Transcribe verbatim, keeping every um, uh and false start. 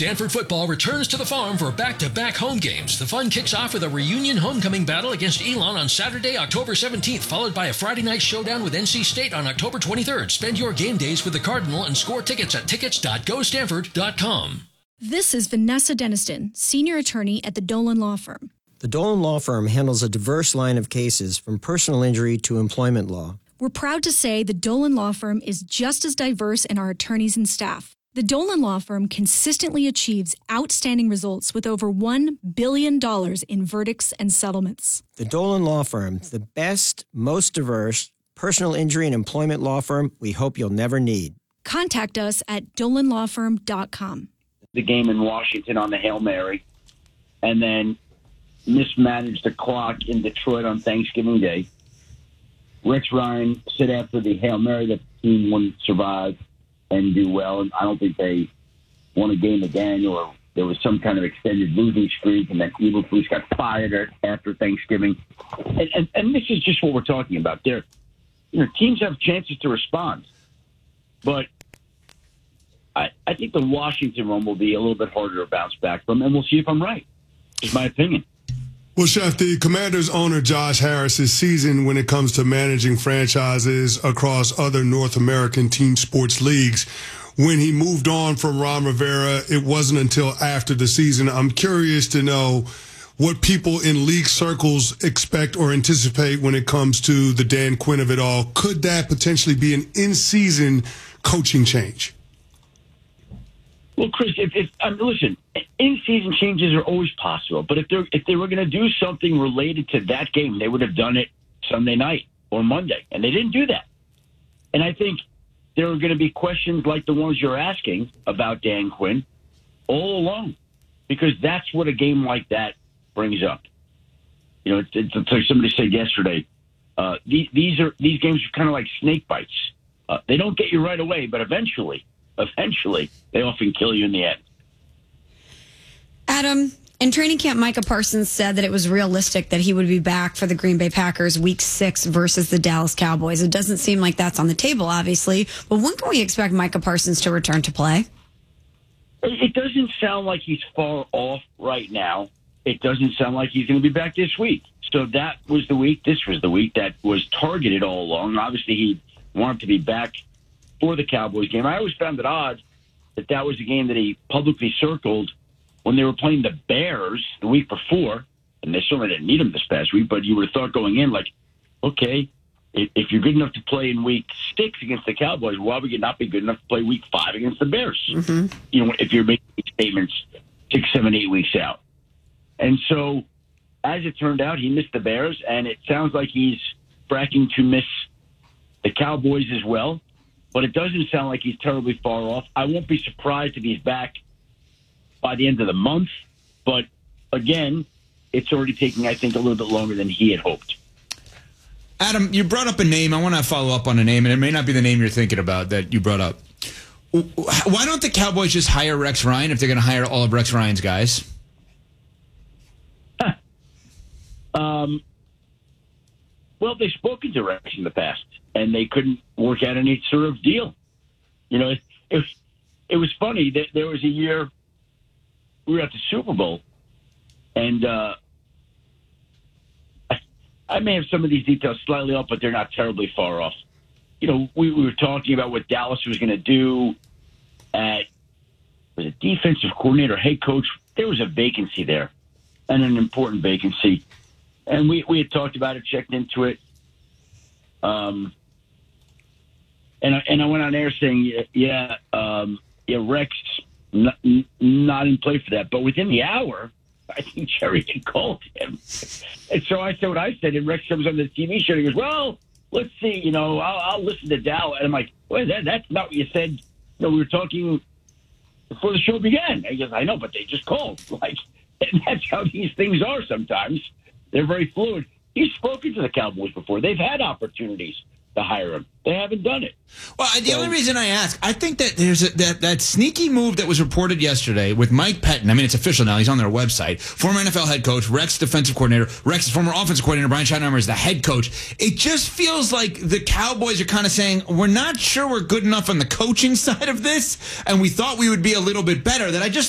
Stanford football returns to the farm for back-to-back home games. The fun kicks off with a reunion homecoming battle against Elon on Saturday, October seventeenth, followed by a Friday night showdown with N C State on October twenty-third. Spend your game days with the Cardinal and score tickets at tickets dot go stanford dot com. This is Vanessa Deniston, senior attorney at the Dolan Law Firm. The Dolan Law Firm handles a diverse line of cases from personal injury to employment law. We're proud to say the Dolan Law Firm is just as diverse in our attorneys and staff. The Dolan Law Firm consistently achieves outstanding results with over one billion dollars in verdicts and settlements. The Dolan Law Firm, the best, most diverse personal injury and employment law firm we hope you'll never need. Contact us at dolan law firm dot com. The game in Washington on the Hail Mary, and then mismanaged the clock in Detroit on Thanksgiving Day. Rex Ryan said after the Hail Mary that the team wouldn't survive and do well, and I don't think they won a game again, or there was some kind of extended losing streak, and that Eberflus got fired after Thanksgiving. And, and, and this is just what we're talking about. There, you know, teams have chances to respond, but I, I think the Washington one will be a little bit harder to bounce back from, and we'll see if I'm right. It's my opinion. Well, Chef, the Commanders owner Josh Harris's season when it comes to managing franchises across other North American team sports leagues, when he moved on from Ron Rivera, it wasn't until after the season. I'm curious to know what people in league circles expect or anticipate when it comes to the Dan Quinn of it all. Could that potentially be an in-season coaching change? Well, Chris, if, if um, listen, in-season changes are always possible. But if they if they were going to do something related to that game, they would have done it Sunday night or Monday, and they didn't do that. And I think there are going to be questions like the ones you're asking about Dan Quinn all along, because that's what a game like that brings up. You know, it's, it's, it's like somebody said yesterday. Uh, these, these are these games are kind of like snake bites. Uh, they don't get you right away, but eventually. Eventually, they often kill you in the end. Adam, in training camp, Micah Parsons said that it was realistic that he would be back for the Green Bay Packers week six versus the Dallas Cowboys. It doesn't seem like that's on the table, obviously. But when can we expect Micah Parsons to return to play? It doesn't sound like he's far off right now. It doesn't sound like he's going to be back this week. So that was the week. This was the week that was targeted all along. Obviously, he wanted to be back for the Cowboys game. I always found it odd that that was a game that he publicly circled when they were playing the Bears the week before, and they certainly didn't need him this past week, but you would have thought going in, like, okay, if, if you're good enough to play in week six against the Cowboys, why would you not be good enough to play week five against the Bears? Mm-hmm. You know, if you're making statements six, seven, eight weeks out. And so, as it turned out, he missed the Bears, and it sounds like he's bracking to miss the Cowboys as well. But it doesn't sound like he's terribly far off. I won't be surprised if he's back by the end of the month. But, again, it's already taking, I think, a little bit longer than he had hoped. Adam, you brought up a name. I want to follow up on a name, and it may not be the name you're thinking about that you brought up. Why don't the Cowboys just hire Rex Ryan if they're going to hire all of Rex Ryan's guys? Huh. Um. Well, they've spoken to Rex in the past, and they couldn't work out any sort of deal. You know, it, it, was, it was funny that there was a year we were at the Super Bowl, and uh, I, I may have some of these details slightly off, but they're not terribly far off. You know, we, we were talking about what Dallas was going to do at was it defensive coordinator, head coach. There was a vacancy there, and an important vacancy. And we, we had talked about it, checked into it. Um, and I, and I went on air saying, yeah, um, yeah, Rex not, not in play for that. But within the hour, I think Jerry had called him. And so I said what I said, and Rex comes on the T V show and he goes, well, let's see, you know, I'll, I'll listen to Dow. And I'm like, well, that, that's not what you said. You know, we were talking before the show began. He goes, I know, but they just called. Like, and that's how these things are sometimes. They're very fluid. He's spoken to the Cowboys before. They've had opportunities to hire him. They haven't done it. Well, the so, only reason I ask, I think that there's a, that, that sneaky move that was reported yesterday with Mike Pettin. I mean, it's official now. He's on their website. Former N F L head coach, Rex defensive coordinator, Rex former offensive coordinator, Brian Schottenheimer is the head coach. It just feels like the Cowboys are kind of saying, we're not sure we're good enough on the coaching side of this, and we thought we would be a little bit better. That I just